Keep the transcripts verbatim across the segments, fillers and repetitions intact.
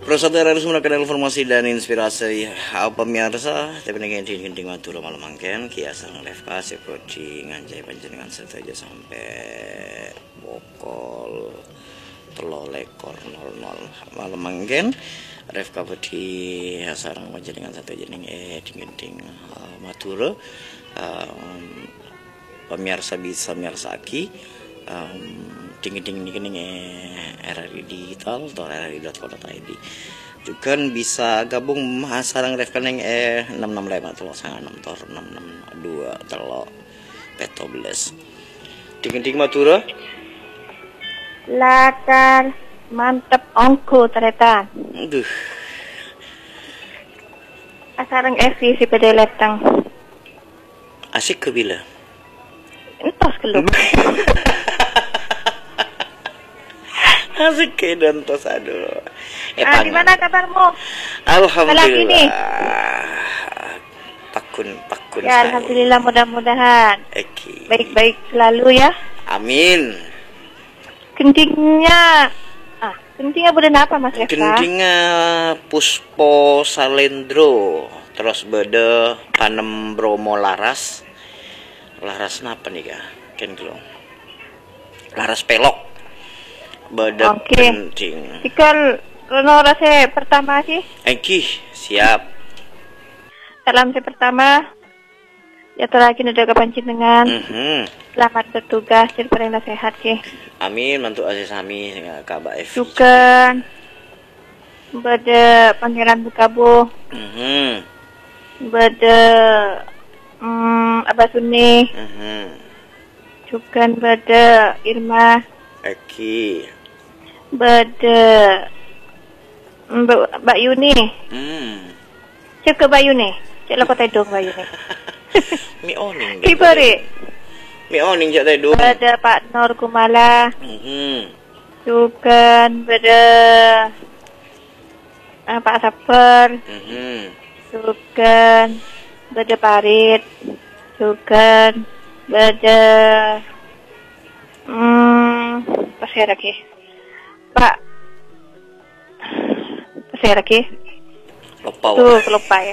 Prosata harus mendapatkan informasi dan inspirasi apa pemirsa tapi dengan genting matur malam mangken kiasan lefka seperti nganjai panjenengan saja sampai bokol telo lekor nol nol malam mangken refka peti sarang panjenengan satu jeneng eh ding-ding uh, matur um, pemirsa bisa mirsaki um, ding-ding ini R R I digital atau R R I dot co dot I D juga bisa gabung sarang refkan yang eh enam enam lima telok sangat enam tor enam enam dua telok petobelas ding-ding matura lakar mantep ongko ternyata aduh sarang F si pada letang asik ke bila entos keluk asik ke dan tos aduh eh, ah, gimana kabarmu? Alhamdulillah pakun pakun ya, alhamdulillah mudah-mudahan baik-baik selalu ya amin. Kentingnya ah kentingnya beda apa Mas Reva? Kentingnya Puspo Salendro terus beda panem Bromo Laras Laras napa nih kak? Ken gelong Laras pelok beda okay. Kenting Ikal Rono rasa pertama sih Eki siap salam saya pertama ya terakhir udah kepancingan mm -hmm. Selamat bertugas daripada sehat sih amin mantu aziz sami Kak F juga beda Pangeran Bukabu mm -hmm. beda um, Abah Suni mm -hmm. juga beda Irma Eki beda Mbak, Mbak Yuni hmm. cek ke Mbak Yuni cek lo kota dong Mbak Yuni mi oning Kibari mi oning cek tadi beda Pak Nur Kumala mm -hmm. juga beda uh, Pak Saper mm -hmm. juga beda Parit juga beda hmm apa saya lagi Pak apa saya lagi lupa tuh lupa ya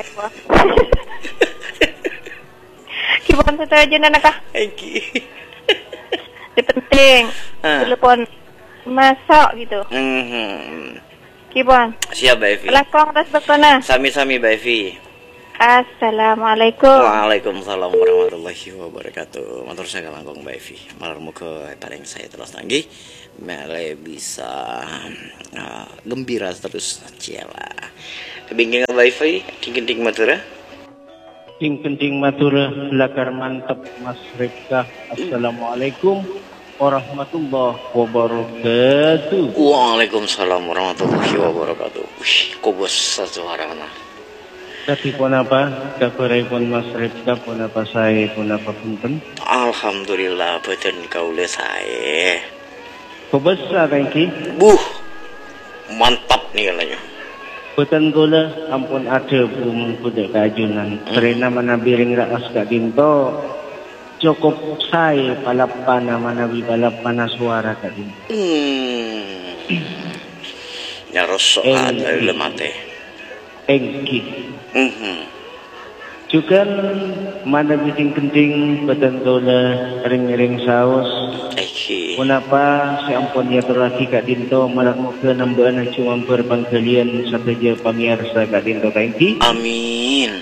kibon satu aja nana kah Eki ini penting ah. telepon masuk gitu mm -hmm. kibon siap Mbak Evi lakong tas bektona sami-sami Mbak Evi. Assalamualaikum. Waalaikumsalam warahmatullahi wabarakatuh. Matur saya langkung Mbak Evi. Malar muka paling saya terus tanggi. Mele bisa uh, gembira terus ciela. Kebingkingan Mbak Evi, ding-ding matura. Ding-ding matura lakar mantap Mas Rifka. Assalamualaikum warahmatullahi wabarakatuh. Waalaikumsalam warahmatullahi wabarakatuh. Wih, kobos satu harana. Tapi pun apa, kabarai pun Mas Rifka pun apa saya pun apa punten. Alhamdulillah betul kau le saya. Kebesar lagi. Buh, mantap nih katanya. Betul gula, ampun ada bumung kuda kajunan. Karena mana biring raas kak dinto. Cukup saya palapana mana bi palapana suara kak dinto. Hmm. Ya rosok ada lemate. Engki. Mm -hmm. Juga mana bikin kenting betul gula ring-ring saus. Eki. Kenapa si ampun ya terlaki kak dinto malah muka nambahan cuma berpangkalian saja pemirsa kak dinto thank amin.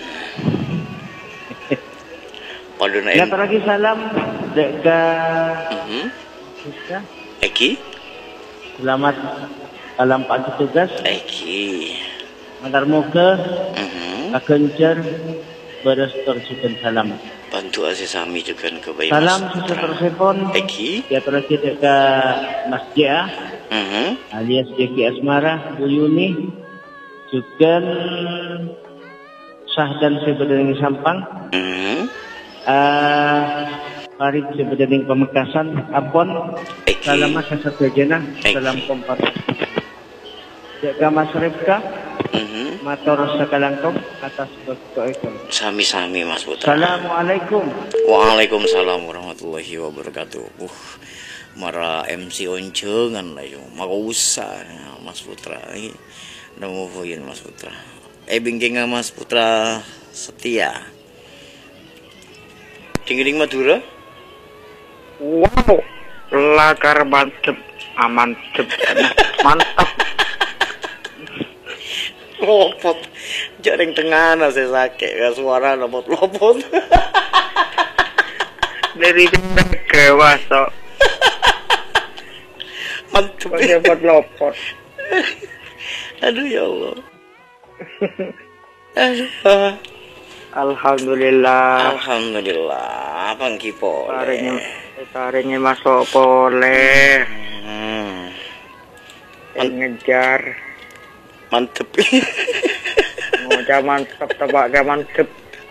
Padahal ya terlaki salam dekat mm -hmm. Eki selamat alam pagi tugas Eki antar muka mm -hmm. akencer beres tersusun salam bantu aziz sami juga ke bayi salam susah tersepon Eki ya terlaki dekat Mas Jia mm -hmm. alias Jeki Asmara Bu Yuni juga sah dan sebenarnya sampang mm -hmm. uh, Farid sebenarnya Pamekasan Apon Eki. Salam Mas satu jenah salam kompak jaga Mas Rifka mm -hmm. matur sakalangkong atas waktu. Sami-sami Mas Putra. Assalamualaikum. Waalaikumsalam warahmatullahi wabarakatuh. Uh, Mara M C oncengan lah yo. Maka usah Mas Putra ini. Nemu poin Mas Putra. Eh bingkinga Mas Putra setia. Dingding Madura. Wow, lakar mantep, aman mantep, mantap. Lopot, jaring tengah nasi sakit, gak suara lopot-lopot. Dari ke wasok. Mantep. Lopot-lopot. Aduh ya Allah. Aduh. Alhamdulillah. Alhamdulillah. Apa kipo? Paringnya, paringnya masuk boleh. Hmm. Ngejar. Mantep. Ngocah mantep, tebak gak mantep.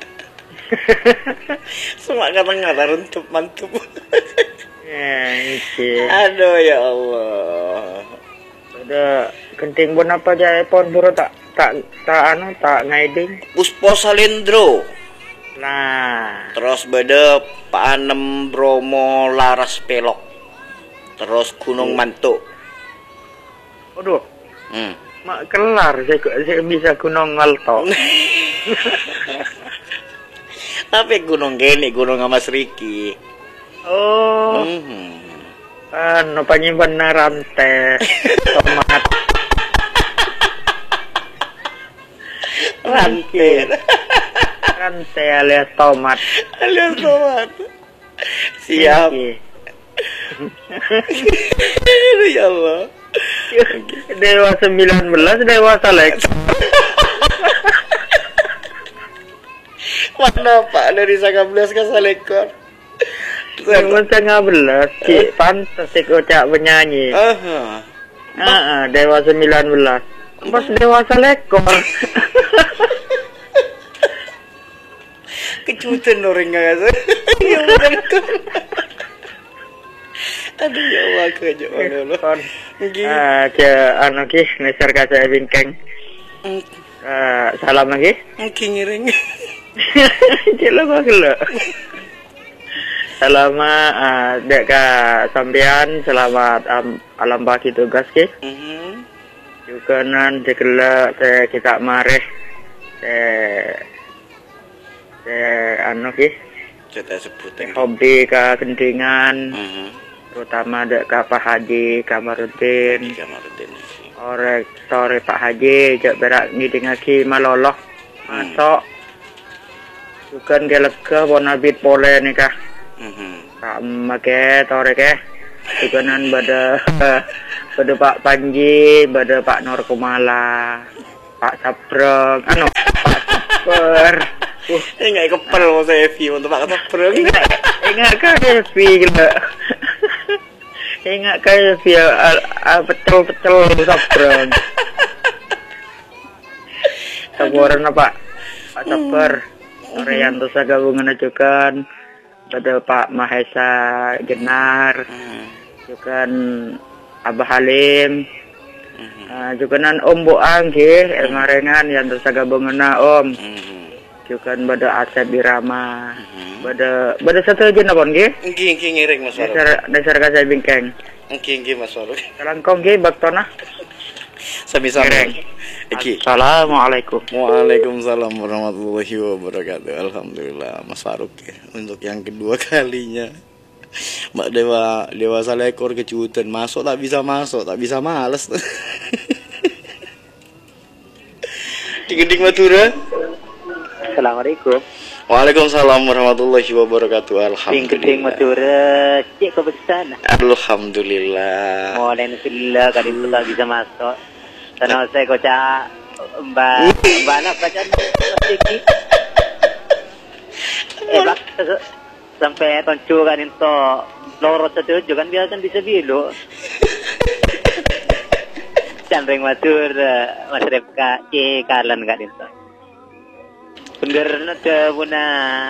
Semangat tengah runtup mantep. Ya, ini. Aduh ya Allah. Udah genting pun apa aja pon buru tak tak tak anu tak ngaiding. Puspo Salendro. Nah, Terus beda Panem Bromo Laras Pelok. Terus Gunung Mantuk. waduh, Hmm. mak kelar saya, saya bisa gunung ngalto. Tapi gunung gini, gunung Mas Riki. Oh, Hmm. anu penyimpan rantai tomat. Rantai. Rantai alias tomat. Alias tomat. Siap. Aduh, ya Allah. Dewa sembilan belas, dewasa lek. Mana Pak dari sembilan belas ke Salekor? Dewa sembilan belas, cik pantas sih kocak penyanyi. Aha. Ah, dewa sembilan belas. Pas dewasa lekor. Kecutan orang nggak sih? Ya benar. Aduh ya Allah kerja Allah. Ah, ke anu ki nesar kaca bingkeng. Ah, salam lagi. Mungkin ngiring. Cila bagel. Selamat ah, dek ka sampean selamat um, alam baki tugas ki. Mhm. Juga nan jekela saya kita mareh. Eh eh anu ki Kita sebutin. hobi ka kendingan. Mhm. Terutama dek ka Pak Haji Kamarudin. Kamarudin. Orek sore Pak Haji jak berak ngiding lagi maloloh masuk bukan gelega bonabit pole nih kah Mhm. kak make torek eh bukanan pada pada Pak Panji pada Pak Nur Kumala Pak Sapreng anu Pak Saper uh enggak kepel mau saya Evi untuk Pak Sapreng. ingat ingat kan Evi gila ingat kayak via pecel-pecel sabrang. Saburan apa? Pak Sabar. Orianto gabungan ajukan pada Pak Mahesa Genar. Juga Abah Halim. Juga nan Om Boang nggih, marengan yang terus gabungan Om. Juga pada Asep Birama. Pada pada satu aja nabon nggih. Nggih nggih ngiring Mas Waruk. Dasar dasar kasih bingkeng. Nggih nggih Mas Waruk. Kalangkong nggih baktona. Sami-sami. Iki. Assalamualaikum. Waalaikumsalam warahmatullahi wabarakatuh. Alhamdulillah Mas Faruk ya. Untuk yang kedua kalinya Mbak Dewa Dewa Salekor kecutan masuk tak bisa masuk, tak bisa males. Dingding Madura. Assalamualaikum. Waalaikumsalam warahmatullahi wabarakatuh. Alhamdulillah. Dingding Madura, cik kebesaran. Alhamdulillah. Mohon fillah kali itu tak bisa masuk. Karena saya kocak mbak mbak anak bacaan sedikit. Eh bak sampai toncu kan itu lorot setuju kan biasa bisa bilu. Candring Madura, Mas Repka, cik kalan kan itu. Bener ke puna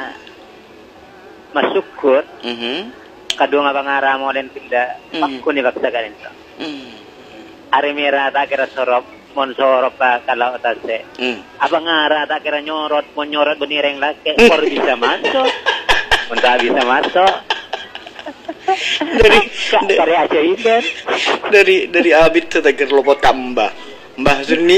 masukur. Mhm. Kadung abang arah moden pindah. Aku nih baksa kan itu. Hari merah tak kira sorop, mon sorop pak kalau otase. Abang arah tak kira nyorot, mon nyorot benireng lagi. Baru bisa masuk, mon tak bisa masuk. dari dari ajaib kan. Dari dari abit tuh tak lopot tambah. Mbah Zuni.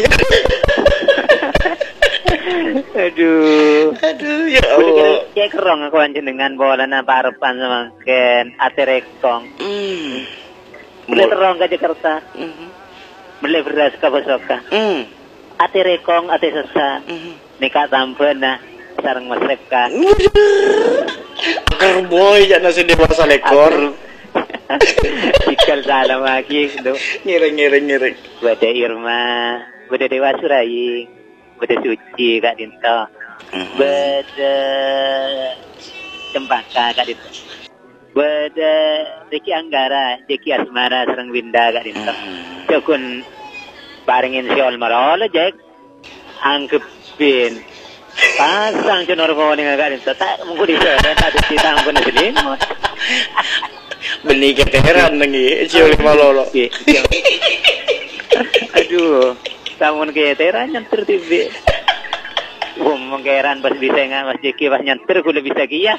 Aduh. Aduh ya Allah. Ya kerong aku anjing dengan bola na parepan sama ken ate rekong. Hmm. Beli terong ke Jakarta. Mhm. Beli beras ke Bosoka. Hmm. Ate rekong ate sesa. Mhm. Nikah tampen nah sareng Mas Repka. Akar boy ya nasi dewasa lekor. Cikal salam lagi tu. Ngiring ngiring ngiring. Bada Irma, bada Dewa Surayi, bada Suci Kak Dinto. Bada Cempaka Kak Dinto. Bada Deki Anggara, Deki Asmara sareng Winda Kak Dinto. Cokun barengin si Olmarola Jack. Angkepin pasang cenor bawah dengan Kak Dinto. Tak mungkin diseret tak cerita ampun selimut. Benih keteran nengi cium malolo. Aduh, tamun keteran nyanter tibe. Wah, mengkeran pas bisa nggak Mas Jeki pas nyanter kudu bisa kia.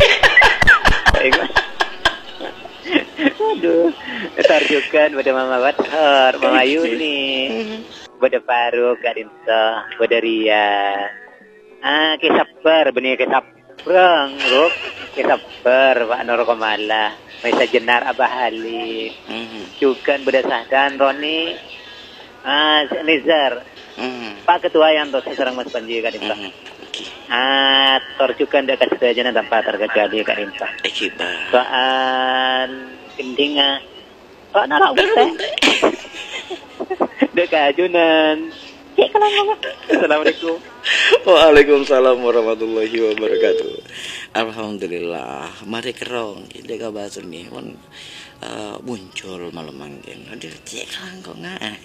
Aduh, tarjukan pada Mama Bathar, Mama Yuni, pada Faruk, Kak Dinto, pada Ria. Ah, kesabar, benih kesabar, Ruk, kesabar, Pak Nur Komala. Maisa Jenar Abah Ali, mm-hmm. juga berdasarkan Roni, ah Nizar, mm-hmm. Pak Ketua yang tos serang Mas Panji Kak Dinto, mm-hmm. okay. ah torjukan dekat saja na tanpa terkejadi Kak Dinto. Soal kendinga, Pak Nara Ute, dekat ajunan. Assalamualaikum. Waalaikumsalam warahmatullahi wabarakatuh. Alhamdulillah. Mari kerong kita ka bahasa ni pun uh, muncul malam mangkin. Ada cek kok nggak?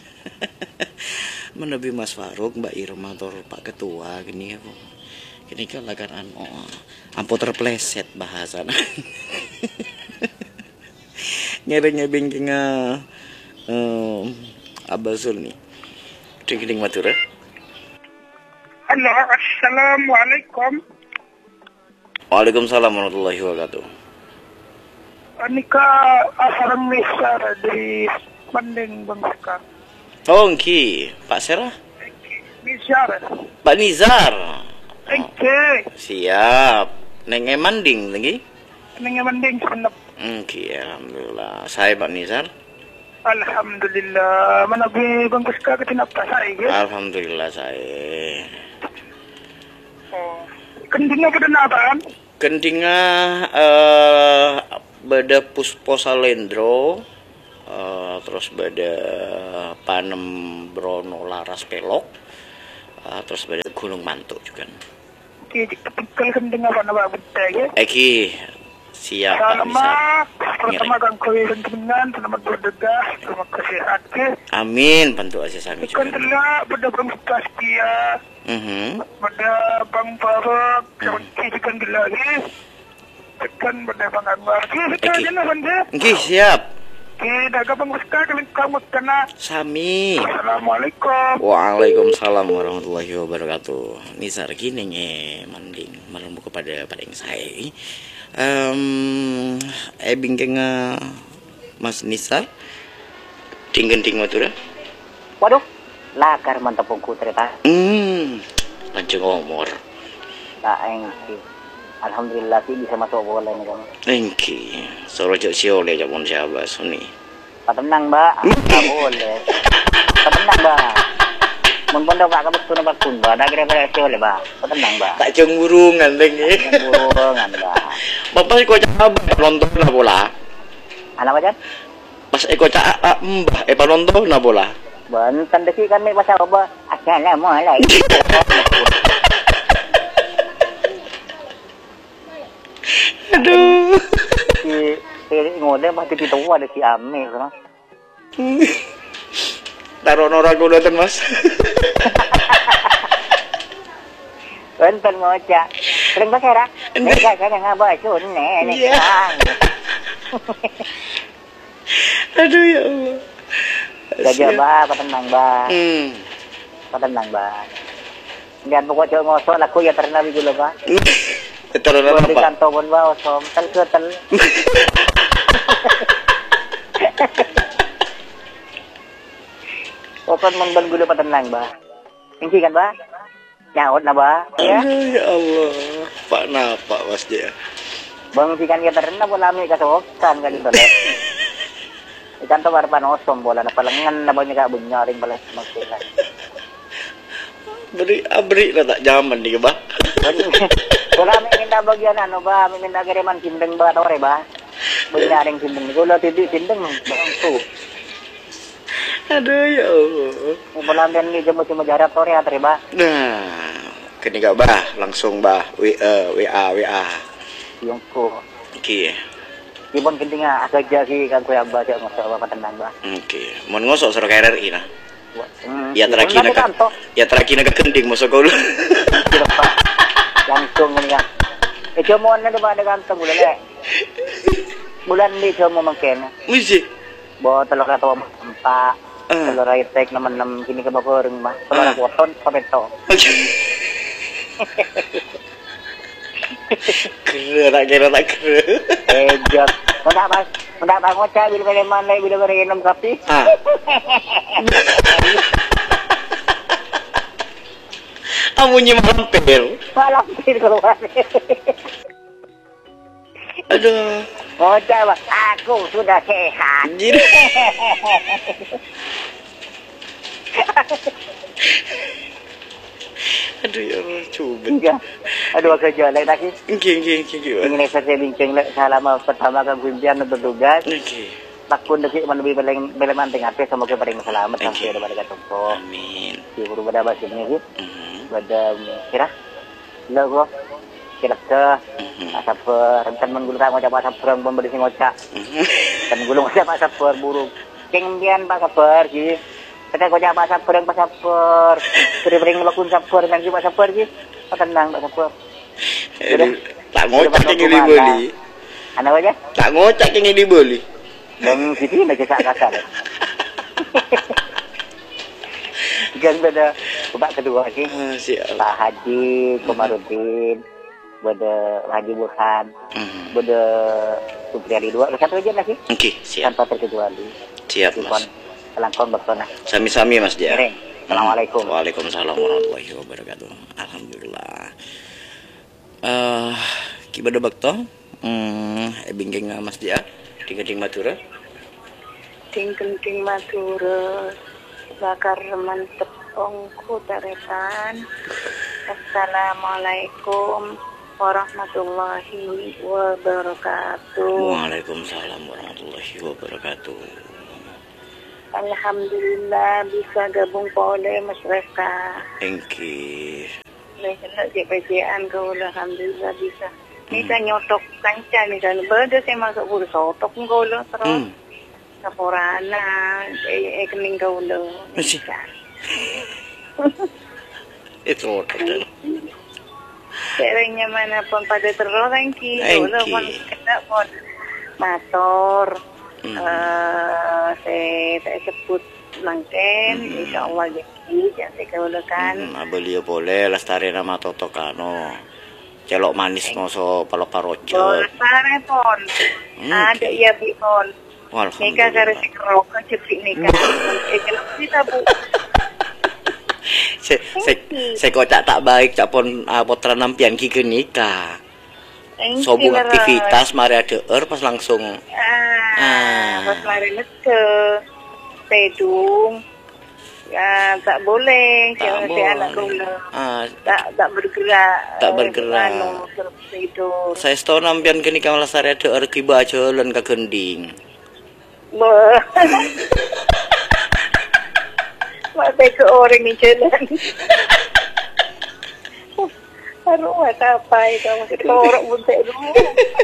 Menabi Mas Faruk, Mbak Irma atau Pak Ketua gini aku. Kini kan lagan anu ampo terpleset bahasa. Nyerenya bingkinga um, Abasul nih. Ding-ding Madura. Halo, assalamualaikum. Waalaikumsalam warahmatullahi wabarakatuh. Anika asarang Nizar dari Mandeng Bangka. Oh, Nki, Pak Serah? Nizar. Pak Nizar. Oke. Siap. Neng Manding lagi? Neng Manding senep. Nki, alhamdulillah. Saya Pak Nizar. Alhamdulillah. Mana be bangkus ka ketinapta saya ke? Alhamdulillah saya. Oh. Kendinga pada nataan? Kendinga uh, beda Pusposa Lendro, uh, terus beda Panem Brono Laras Pelok, uh, terus beda Gunung Mantuk juga. Oke, ketika kendinga apa nama benda ya? Eki. Siap. Selamat pertama kang kowe dengan selamat berdegah, terima kasih hati. Amin, bantu asis kami juga. Kan telah pada bang Setia, mhm, pada bang Faruk, yang kan lagi, tekan pada bang Anwar. Kita aja na benda. Oke, siap. Kita agak bang Muska kalian kamu kena. Sami. Assalamualaikum. Waalaikumsalam warahmatullahi wabarakatuh. Nizar gini nih, manding malam kepada pada yang saya. Um, eh bingkeng Mas Nisa ding-ding Madura. Waduh, lakar mantap pungku cerita. Hmm, lanjut ngomor. Tak engki. Alhamdulillah sih bisa masuk bola nih kamu. Engki, solo jauh siole japon siapa suni. Patenang mbak, tak boleh. Patenang mbak. Mun pondok gak kabut tuna bakun ba, da kira-kira siole ba. Patenang mbak. Tak cemburungan lagi. Cemburungan mbak. Bapak iko cak nonton na bola. Anak macam? Pas iko cak mbah e panonton na bola. Bantan deki kami pasal apa? Assalamualaikum. Aduh. Si si ngode mati di tua ada si Ame kan. Taruh norak udah Mas. Bantan mau cak. Sering pakai rak? Enggak, saya nggak baca nih. Aduh ya Allah. Gajah bah, patenang bah. Hmm. Patenang bah. Lihat pokok cowok ngosok laku ya ternabi gula bah. Terus apa? Di kantor pun bah, osom tel ke tel. Pokon mengban gula patenang bah. Tinggi kan bah? Nyaut na bah? Ya. Ya Allah. Pak napa Mas dia? Bang sikan kita rendah bola mi kasokan kan itu deh. Ikan tuh warpan osom bola na palengan na banyak kak bunyaring balas maksudnya. Beri abri lah tak zaman di bah. Bola mi minta bagian anu bah, mi minta kiriman sindeng bah tore bah. Bunyaring sindeng. Gula titik sindeng bang tuh. Aduh ya Allah. Bola mi ni jemu cuma jarak tore atri bah. Nah, kini gak bah, langsung bah, W A, W A, W A. Yung ko. Oke. Ibon kentinga agak jadi kan kuya baca ngosok apa tenang bah. Oke. Mau ngosok suruh K R R I nah. Hmm, Ya terakhir nak, ya terakhir nak kending masuk kau lu. Langsung ni kan. Eh cuma mana tu ada kantong bulan le. Bulan ni cuma makan. Mesti. Bawa telur kata empat. Telur raitek nama enam kini ke bawah orang mah. Telur aku ton pamento. Keren, tak kira tak keren. Eh jod. Mudah bang, mudah bang ngocak bila bila mana bila bila enam sapi. Ah. Amunya mampir. Mampir keluar. Aduh. Ngocak bang, aku sudah sehat. Jadi. Aduh ya Allah, coba. Enggak. Aduh kerja lagi lagi. Oke, oke, oke, oke. Ini saya bincang lagi selama pertama kan pimpinan untuk tugas. Oke. Takun deki man lebih paling paling manting ape semoga paling selamat sampai ada pada ketemu. Amin. Di buru pada bahasa ini sih. Mhm. Pada kira. Lo gua kira ke asap rentan menggulung sama coba asap perang bom berdisi ngocak. Dan gulung sama asap per buruk. Kengbian pak saper sih. Kita kau jawab saper yang saper. Kering lakun saper dan juga saper sih. Tenang pak saper. Tak ngocak yang ini beli. Anak aja? Tak ngocak yang ini beli. Dan sini nak cakap kasar. Gan pada babak kedua sih. Pak Haji Komarudin, pada Haji Burhan, pada Supriyadi dua. Satu aja nasi. Oke, siap. Tanpa terkecuali. Siap, Mas. Kelangkon bersona. Sami-sami Mas Dia. Assalamualaikum. Waalaikumsalam warahmatullahi wabarakatuh. Alhamdulillah. Eh, kibada bakto. Hmm, ebingking Mas Dia. Ting-ting matura. Ting-ting matura. Bakar mantep ongku taretan. Assalamualaikum warahmatullahi wabarakatuh. Waalaikumsalam warahmatullahi wabarakatuh. Alhamdulillah bisa gabung oleh masyarakat. Thank you. Lehendak je pekerjaan kau alhamdulillah bisa. Ni kan nyotok kancah ni kan. Berada saya masuk buru sotok kau lah terus. Kaporana, eh kening kau lah. Masih. Itu order. Serangnya mana pun pada terus lagi. Thank Kalau pun kena pun motor. Hmm. Uh, saya tak sebut mangken, hmm. insyaAllah jadi jangan kewalakan. Hmm, beliau boleh lestari nama Toto Kano. Celok manis ngoso palo parojo. Lestari pon. Hmm, ada okay. Ya bi pon. Nikah karo si kerok cepik nikah. Eh kalau kita bu. Se se se kocak tak baik cak pon uh, potra nampian ki ke nikah. Sobu aktivitas mari ada er pas langsung ah, ah. Pas mari ke pedung ya tak boleh tak boleh anak gula ah. tak tak bergerak tak bergerak anu, tidur saya setahun nampian ke nikah Lestari ada er kiba jalan ke gending mati ke orang ni jalan. Aduh, apa itu? Kita orang pun tak tahu.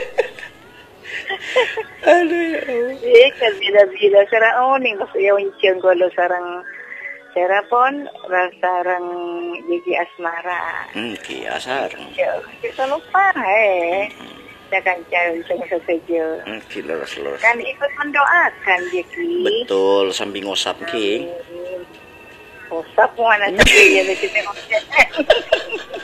Aduh ya Allah. Eh, kan bila-bila sarang oh ni masuk yang uncian kalau sarang sarang pun sarang gigi asmara. Hmm, gigi asar. Kita lupa eh. Jangan cari sama saja. Hmm, lurus-lurus. Kan ikut mendoakan dia ki. Betul, sambil ngosap ki. Ngosap mana saja ya kita ngosap.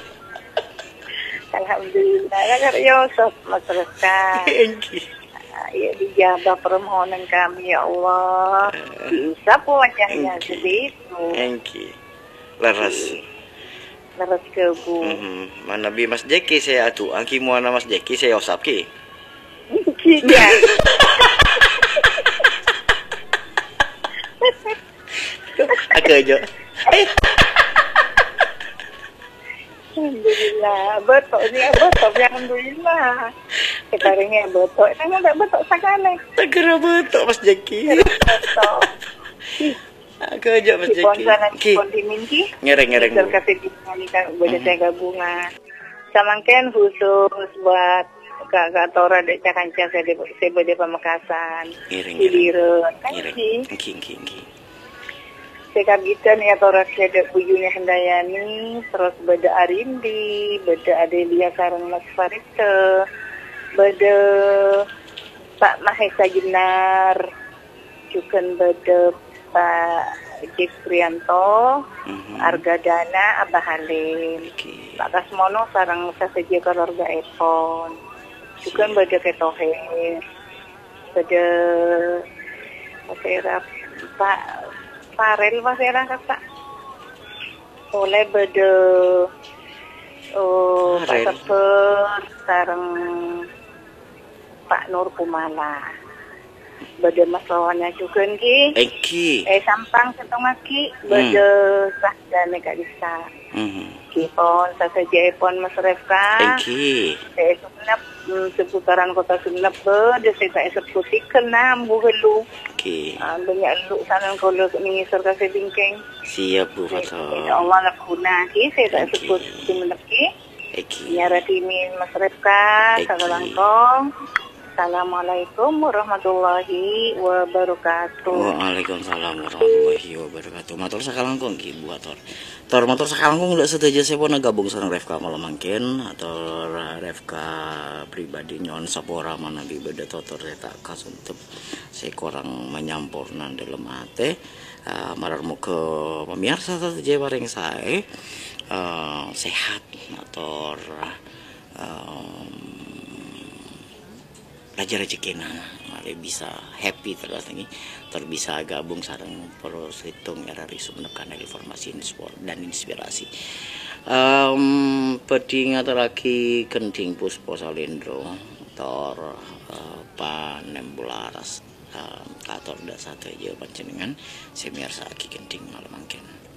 Alhamdulillah, agar Yusuf masyarakat. ya dijabah permohonan kami ya Allah. Bisa pun wajahnya sebegitu. Engki. Laras. Laras kebu. Mhm. Mana bi Mas Jeki saya atu. Angki muana Mas Jeki saya osap ki. Tidak. Aku aja. Alhamdulillah, betul ni betul alhamdulillah. Kita ringnya betul, tengok tak betul sekali. Segera betul Mas Jeki. Betul. Aku aja Mas Di Jeki. ponsalan Ki. kontimin ki. Ngereng-ngereng. Terkasih di sini kan boleh saya gabungan. Samangken khusus buat kakak Tora dek cakanca saya saya berde Pamekasan. Ngereng. Hilirun kan Ngereng. ki. Engki engki engki. Saya kagitan ya Tora saya buyunya Hendayani, terus beda Arindi, beda Adelia Karang Mas Farita, beda Pak Mahesa Jenar, juga beda Pak Jek Prianto, Mhm. Argadana, Abah Halim, Ki. Pak Kasmono sarang sasaja keluarga Epon, juga beda Ketohe, beda Pasera Pak Farel Pasera kata, oleh beda oh Pak Farel. Seper sarang Pak Nur Kumala. Beda masalahnya juga ki, Engki. eh sampang setengah ki, beda sah dan Kak Lisa. Mhm. Kipon, sasaja epon Mas Refka. Engki. Saya sebenap seputaran kota Sumenep beda saya tak eksekusi kenam buhelu. Ki. Banyak lu sana kalau mengisar kasih bingkeng. Siap Bu Ya Fatul. Allah nak guna ki, saya tak Engki. eksekusi Sumenep ki. Eki. Nyara timin Mas Refka, Eki. Sagalangkong. Assalamualaikum warahmatullahi wabarakatuh. Waalaikumsalam warahmatullahi wabarakatuh. Matur sakalangkung ki buat tor. Tor matur sakalangkung udah setuju saya pun gabung sareng Refka malam mangkin atau Refka pribadi nyon sapora mana bi beda totor saya tak kasuntep saya kurang menyampurna dalam hati. Uh, mararmu ke pemirsa saja bareng saya uh, sehat atau uh, raja rezekina mari bisa happy terus ini ter bisa gabung sareng terus hitung ya dari menekan informasi dan inspirasi um, pedi ngaturake kenting Puspo Salendro tor uh, panembularas um, kator da satu aja panjenengan semirsa aki kenting malam mangken.